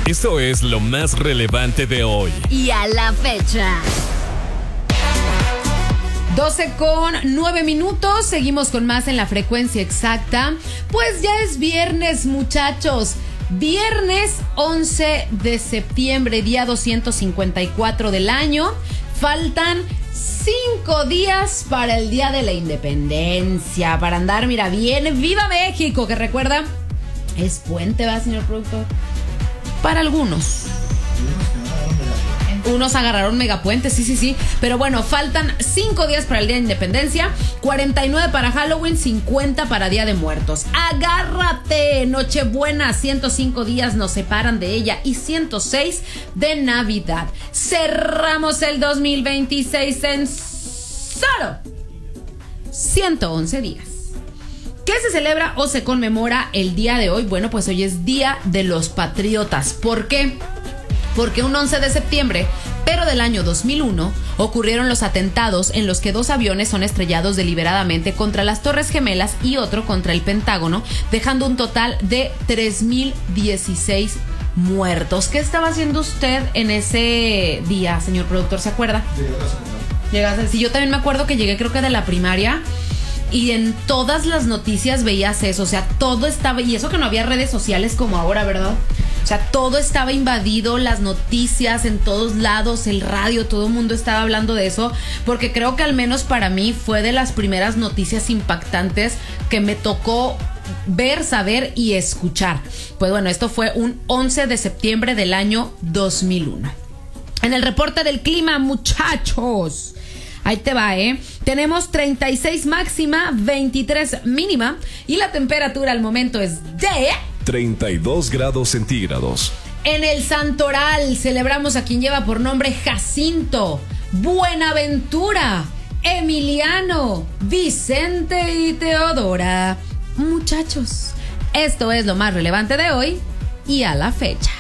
Esto es lo más relevante de hoy. Y a la fecha. 12:09. Seguimos con más en la frecuencia exacta. Pues ya es viernes, muchachos. Viernes 11 de septiembre, día 254 del año. Faltan 5 días para el Día de la Independencia. Para andar, mira, bien. ¡Viva México! Que recuerda, es puente, ¿va, señor productor? Para algunos. Unos agarraron megapuentes, sí. Pero bueno, faltan 5 días para el Día de Independencia, 49 para Halloween, 50 para Día de Muertos. ¡Agárrate! Nochebuena, 105 días nos separan de ella y 106 de Navidad. Cerramos el 2026 en solo 111 días. ¿Qué se celebra o se conmemora el día de hoy? Bueno, pues hoy es Día de los Patriotas. ¿Por qué? Porque un 11 de septiembre, pero del año 2001, ocurrieron los atentados en los que 2 aviones son estrellados deliberadamente contra las Torres Gemelas y otro contra el Pentágono, dejando un total de 3.016 muertos. ¿Qué estaba haciendo usted en ese día, señor productor? ¿Se acuerda? Llegaste. Sí, yo también me acuerdo que llegué, creo que de la primaria. Y en todas las noticias veías eso, o sea, todo estaba, y eso que no había redes sociales como ahora, ¿verdad? O sea, todo estaba invadido, las noticias en todos lados, el radio, todo el mundo estaba hablando de eso, porque creo que al menos para mí fue de las primeras noticias impactantes que me tocó ver, saber y escuchar. Pues bueno, esto fue un 11 de septiembre del año 2001. En el reporte del clima, muchachos, ahí te va, tenemos 36 máxima, 23 mínima y la temperatura al momento es de 32 grados centígrados. En el Santoral celebramos a quien lleva por nombre Jacinto, Buenaventura, Emiliano, Vicente y Teodora. Muchachos, esto es lo más relevante de hoy y a la fecha.